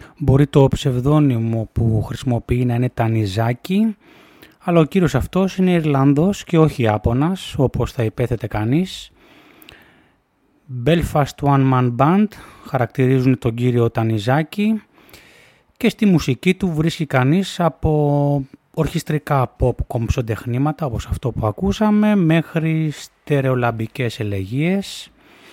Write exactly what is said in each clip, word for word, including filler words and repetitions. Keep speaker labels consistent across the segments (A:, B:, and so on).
A: Μπορεί το ψευδόνυμο που χρησιμοποιεί να είναι Τανιζάκη, αλλά ο κύριος αυτός είναι Ιρλανδός και όχι Ιάπωνας, όπως θα υπέθετε κανείς. Belfast One Man Band χαρακτηρίζουν τον κύριο Τανιζάκη και στη μουσική του βρίσκει κανείς από ορχιστρικά pop κομψοτεχνήματα όπως αυτό που ακούσαμε μέχρι στερεολαμπικές ελεγγύες.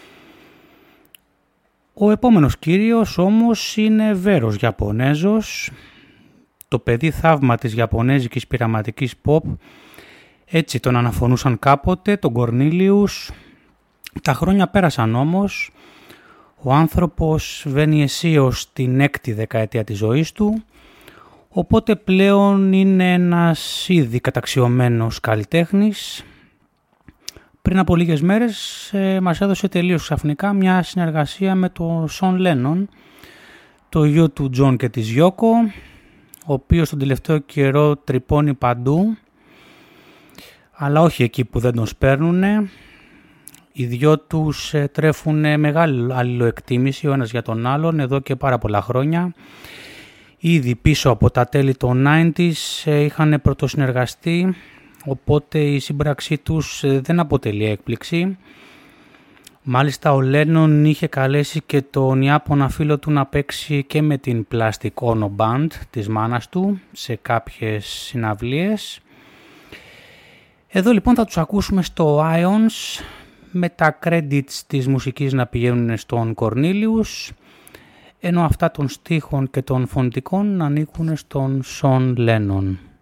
A: Ο επόμενος κύριος όμως είναι Βέρος Ιαπωνέζος, το παιδί θαύμα της Ιαπωνέζικης πειραματικής pop, έτσι τον αναφωνούσαν κάποτε, τον Κορνίλιους. Τα χρόνια πέρασαν όμως, ο άνθρωπος βαίνει αισίως στην έκτη δεκαετία της ζωής του, οπότε πλέον είναι ένας ήδη καταξιωμένος καλλιτέχνης. Πριν από λίγες μέρες ε, μας έδωσε τελείως ξαφνικά μια συνεργασία με τον Σον Λένον, το γιο του Τζον και της Γιώκο, ο οποίος τον τελευταίο καιρό τρυπώνει παντού, αλλά όχι εκεί που δεν τον σπέρνουνε. Οι δυο τους ε, τρέφουν μεγάλη αλληλοεκτίμηση ο ένας για τον άλλον εδώ και πάρα πολλά χρόνια. Ήδη πίσω από τα τέλη των ενενήντα ε, είχαν πρωτοσυνεργαστεί, οπότε η σύμπραξή τους ε, δεν αποτελεί έκπληξη. Μάλιστα ο Λένον είχε καλέσει και τον Ιάπωνα φίλο του να παίξει και με την Plastic Ono Band της μάνας του σε κάποιες συναυλίες. Εδώ λοιπόν θα τους ακούσουμε στο Ions, με τα credits της μουσικής να πηγαίνουν στον Κορνίλιους, ενώ αυτά των στίχων και των φωνητικών να ανήκουν στον Σον Λένον.